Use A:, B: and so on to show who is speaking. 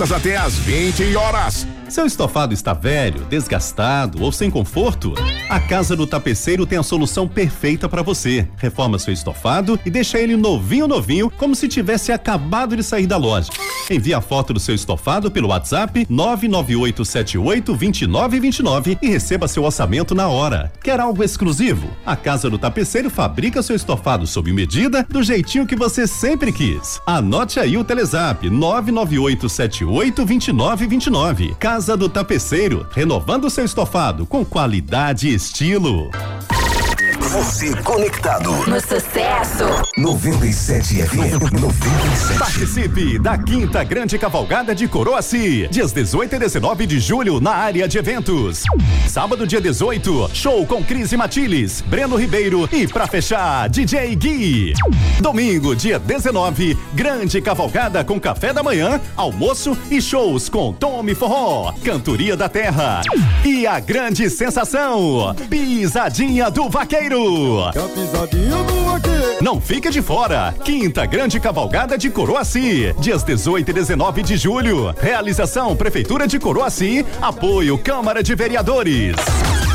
A: Até às 20 horas.
B: Seu estofado está velho, desgastado ou sem conforto? A Casa do Tapeceiro tem a solução perfeita para você. Reforma seu estofado e deixa ele novinho, como se tivesse acabado de sair da loja. Envie a foto do seu estofado pelo WhatsApp 998782929 e receba seu orçamento na hora. Quer algo exclusivo? A Casa do Tapeceiro fabrica seu estofado sob medida, do jeitinho que você sempre quis. Anote aí o Telezap 998782929. Casa do Tapeceiro, renovando seu estofado com qualidade e estilo.
C: Você conectado
D: no Sucesso
C: 97 FM 97.
B: Participe da 5ª Grande Cavalgada de Coroaci, dias 18 e 19 de julho na área de eventos. Sábado, dia 18, show com Cris e Matiles, Breno Ribeiro e pra fechar, DJ Gui. Domingo, dia 19, Grande Cavalgada com café da manhã, almoço e shows com Tome Forró, Cantoria da Terra e a grande sensação, Pisadinha do Vaqueiro. Não fique de fora. 5ª Grande Cavalgada de Coroaci, dias 18 e 19 de julho. Realização Prefeitura de Coroaci, apoio Câmara de Vereadores.